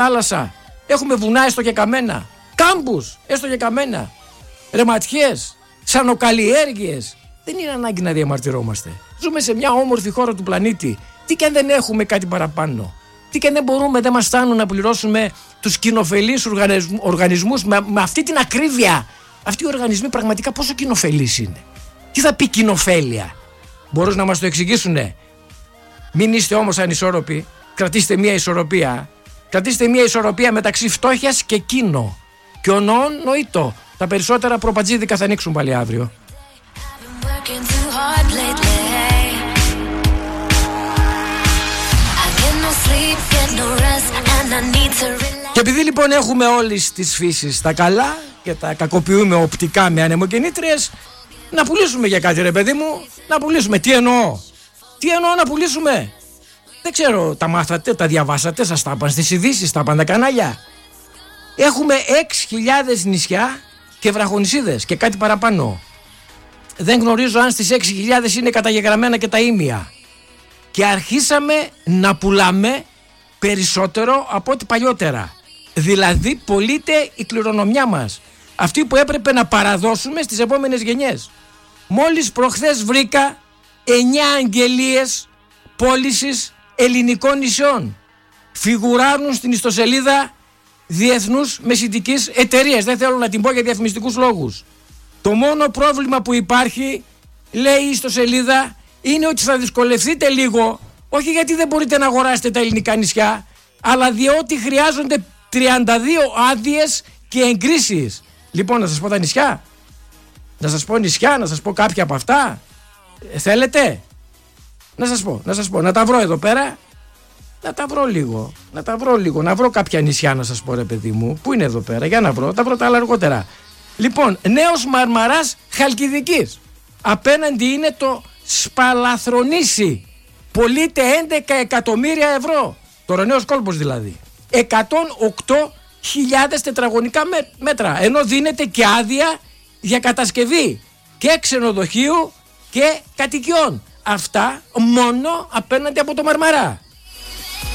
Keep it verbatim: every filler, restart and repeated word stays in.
θάλασσα. Έχουμε βουνά έστω και καμένα. Κάμπους έστω και καμένα. Ρεματιές, σανοκαλλιέργειες. Δεν είναι ανάγκη να διαμαρτυρόμαστε. Ζούμε σε μια όμορφη χώρα του πλανήτη. Τι και αν δεν έχουμε κάτι παραπάνω. Τι και αν δεν μπορούμε, δεν μας φτάνουν να πληρώσουμε τους κοινοφελείς οργανισμούς με, με αυτή την ακρίβεια. Αυτοί οι οργανισμοί πραγματικά πόσο κοινοφελείς είναι. Τι θα πει κοινοφέλεια? Μπορούν να μας το εξηγήσουνε? Μην είστε όμως ανισόρροποι. Κρατήστε μια ισορροπία. Κρατήστε μια ισορροπία μεταξύ φτώχειας και κίνο. Και ονόων νοήτο. Τα περισσότερα προπατζίδικα θα ανοίξουν πάλι αύριο. Και επειδή λοιπόν έχουμε όλες τις φύσεις τα καλά και τα κακοποιούμε οπτικά με ανεμογεννήτριες, να πουλήσουμε για κάτι, ρε παιδί μου. Να πουλήσουμε. Τι εννοώ? Τι εννοώ να πουλήσουμε? Δεν ξέρω, τα μάθατε, τα διαβάσατε, σας τα είπαν στις ειδήσεις, τα είπαν τα κανάλια. Έχουμε έξι χιλιάδες νησιά και βραχονησίδες και κάτι παραπάνω. Δεν γνωρίζω αν στις έξι χιλιάδες είναι καταγεγραμμένα και τα ήμια. Και αρχίσαμε να πουλάμε περισσότερο από ό,τι παλιότερα. Δηλαδή πωλείται η κληρονομιά μας. Αυτή που έπρεπε να παραδώσουμε στις επόμενες γενιές. Μόλις προχθές βρήκα εννιά αγγελίες πώλησης ελληνικών νησιών. Φιγουράρουν στην ιστοσελίδα διεθνούς μεσητικής εταιρείας. Δεν θέλω να την πω για διαφημιστικούς λόγους. Το μόνο πρόβλημα που υπάρχει, λέει η ιστοσελίδα, είναι ότι θα δυσκολευτείτε λίγο, όχι γιατί δεν μπορείτε να αγοράσετε τα ελληνικά νησιά, αλλά διότι χρειάζονται τριάντα δύο άδειες και εγκρίσεις. Λοιπόν, να σας πω τα νησιά. Να σας πω νησιά, να σας πω κάποια από αυτά. Ε, θέλετε? Να σας πω, να σας πω, να τα βρω εδώ πέρα. Να τα βρω λίγο, να τα βρω λίγο, να βρω κάποια νησιά να σας πω, ρε παιδί μου. Πού είναι εδώ πέρα, για να βρω, τα βρω τα άλλα αργότερα. Λοιπόν, Νέος Μαρμαράς Χαλκιδικής. Απέναντι είναι το Σπαλαθρονήσι. Πωλείται έντεκα εκατομμύρια ευρώ. Τώρα νέος κόλπος δηλαδή. εκατόν οκτώ χιλιάδες τετραγωνικά μέτρα. Ενώ δίνεται και άδεια για κατασκευή και ξενοδοχείου και κατοικιών. Αυτά μόνο απέναντι από το Μαρμαρά.